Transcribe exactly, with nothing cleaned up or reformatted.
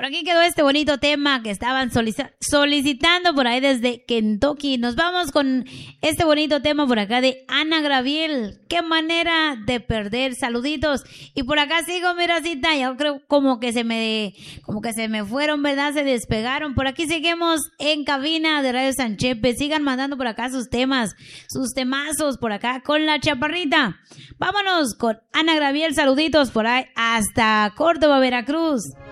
aquí quedó este bonito tema que estaban solici- solicitando por ahí desde Kentucky. Nos vamos con este bonito tema por acá de Ana Gabriel. Qué manera de perder. Saluditos. Y por acá sigo, mi racita. Yo creo como que se me, como que se me fueron, ¿verdad? Se despegaron. Por aquí seguimos en cabina de Radio Sanchepe. Sigan mandando por acá sus temas, sus temazos por acá con la chaparrita. Vámonos con Ana Gabriel. Saluditos por ahí hasta Córdoba, Veracruz.